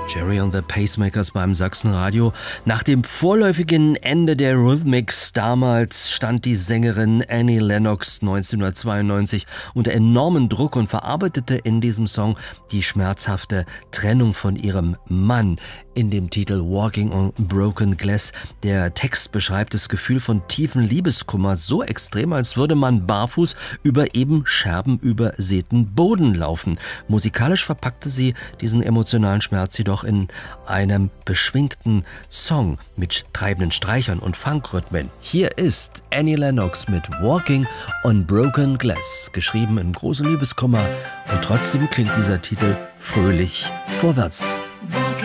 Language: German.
Jerry and the Pacemakers beim Sachsenradio. Nach dem vorläufigen Ende der Eurythmics damals stand die Sängerin Annie Lennox 1992 unter enormem Druck und verarbeitete in diesem Song die schmerzhafte Trennung von ihrem Mann. In dem Titel Walking on Broken Glass. Der Text beschreibt das Gefühl von tiefen Liebeskummer so extrem, als würde man barfuß über eben scherbenübersäten Boden laufen. Musikalisch verpackte sie diesen emotionalen Schmerz jedoch in einem beschwingten Song mit treibenden Streichern und Funkrhythmen. Hier ist Annie Lennox mit Walking on Broken Glass, geschrieben in großem Liebeskummer, und trotzdem klingt dieser Titel fröhlich vorwärts.